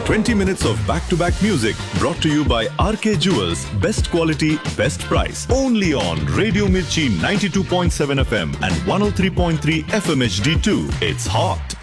20 minutes of back-to-back music brought to you by RK Jewels. Best quality, best price. Only on Radio Mirchi 92.7 FM and 103.3 FM HD2. It's hot.